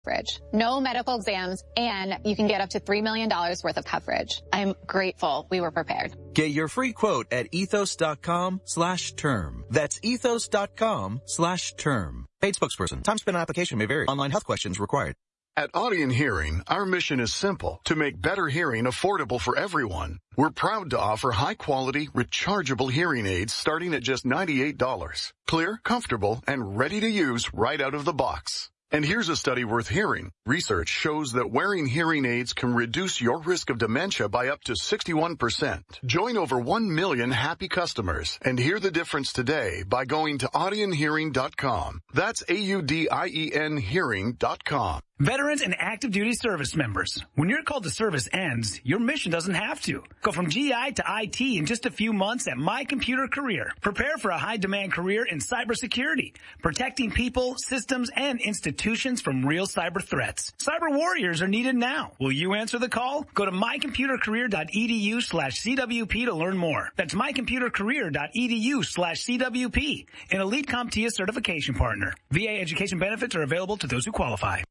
No medical exams, and you can get up to $3 million worth of coverage. I'm grateful we were prepared. Get your free quote at ethos.com/term. That's ethos.com/term. Paid spokesperson. Time spent on application may vary. Online health questions required. At Audion Hearing, our mission is simple: to make better hearing affordable for everyone. We're proud to offer high-quality, rechargeable hearing aids starting at just $98. Clear, comfortable, and ready to use right out of the box. And here's a study worth hearing. Research shows that wearing hearing aids can reduce your risk of dementia by up to 61%. Join over 1 million happy customers and hear the difference today by going to audionhearing.com. That's AUDIEN hearing.com. Veterans and active duty service members, when your call to service ends, your mission doesn't have to. Go from GI to IT in just a few months at My Computer Career. Prepare for a high-demand career in cybersecurity, protecting people, systems, and institutions from real cyber threats. Cyber warriors are needed now. Will you answer the call? Go to mycomputercareer.edu/CWP to learn more. That's mycomputercareer.edu/CWP, an Elite CompTIA certification partner. VA education benefits are available to those who qualify.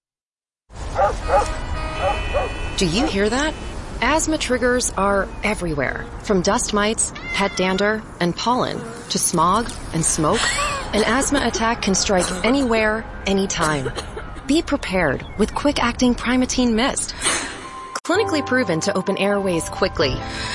Do you hear that? Asthma triggers are everywhere. From dust mites, pet dander, and pollen, to smog and smoke, an asthma attack can strike anywhere, anytime. Be prepared with quick-acting Primatene Mist. Clinically proven to open airways quickly.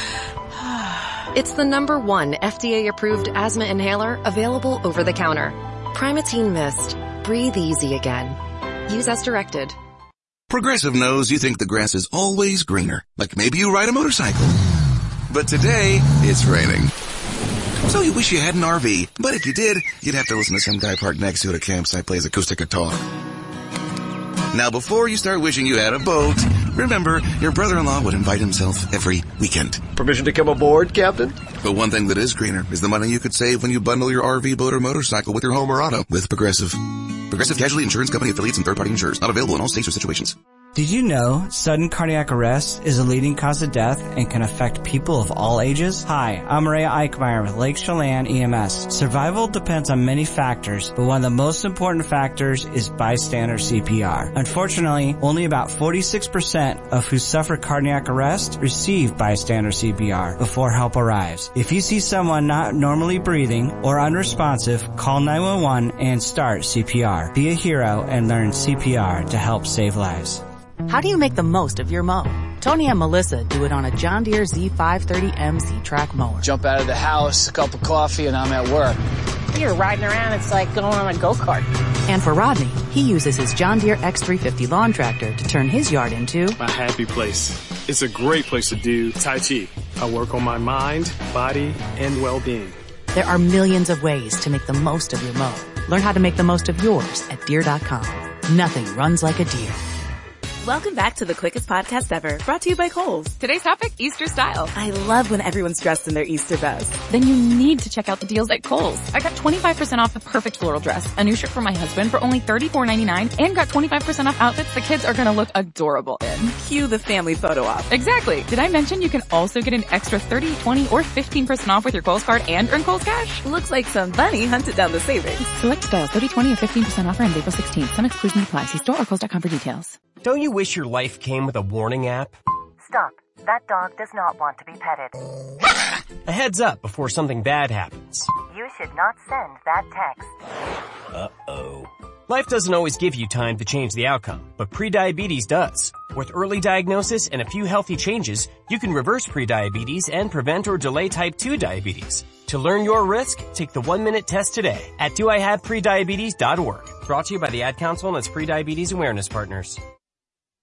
It's the #1 FDA-approved asthma inhaler available over the counter. Primatene Mist. Breathe easy again. Use as directed. Progressive knows you think the grass is always greener, like maybe you ride a motorcycle. But today, it's raining. So you wish you had an RV, but if you did, you'd have to listen to some guy parked next to you at a campsite plays acoustic guitar. Now before you start wishing you had a boat, remember, your brother-in-law would invite himself every weekend. Permission to come aboard, Captain? But one thing that is greener is the money you could save when you bundle your RV, boat, or motorcycle with your home or auto with Progressive. Progressive Casualty Insurance Company affiliates and third-party insurers. Not available in all states or situations. Did you know sudden cardiac arrest is a leading cause of death and can affect people of all ages? Hi, I'm Maria Eichmeyer with Lake Chelan EMS. Survival depends on many factors, but one of the most important factors is bystander CPR. Unfortunately, only about 46% of who suffer cardiac arrest receive bystander CPR before help arrives. If you see someone not normally breathing or unresponsive, call 911 and start CPR. Be a hero and learn CPR to help save lives. How do you make the most of your mow? Tony and Melissa do it on a John Deere Z530M Z-Track mower. Jump out of the house, a cup of coffee, and I'm at work. You're riding around, it's like going on a go-kart. And for Rodney, he uses his John Deere X350 lawn tractor to turn his yard into my happy place. It's a great place to do Tai Chi. I work on my mind, body, and well-being. There are millions of ways to make the most of your mow. Learn how to make the most of yours at Deere.com. Nothing runs like a Deere. Welcome back to the quickest podcast ever, brought to you by Kohl's. Today's topic, Easter style. I love when everyone's dressed in their Easter best. Then you need to check out the deals at Kohl's. I got 25% off the perfect floral dress, a new shirt for my husband for only $34.99, and got 25% off outfits the kids are gonna look adorable in. Cue the family photo op. Exactly. Did I mention you can also get an extra 30, 20, or 15% off with your Kohl's card and earn Kohl's cash? Looks like some bunny hunted down the savings. Select styles, 30, 20, or 15% offer ends April 16th. Some exclusions apply. See store or Kohl's.com for details. Don't you wish your life came with a warning app? Stop. That dog does not want to be petted. A heads up before something bad happens. You should not send that text. Uh-oh. Life doesn't always give you time to change the outcome, but prediabetes does. With early diagnosis and a few healthy changes, you can reverse prediabetes and prevent or delay type 2 diabetes. To learn your risk, take the 1-minute test today at doihaveprediabetes.org. Brought to you by the Ad Council and its prediabetes awareness partners.